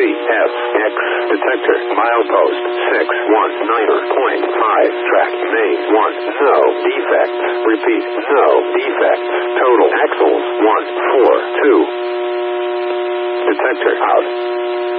CFX detector. Milepost 619.5. Track main 1. No defects. Repeat, no defects. Total axles 142. Detector out.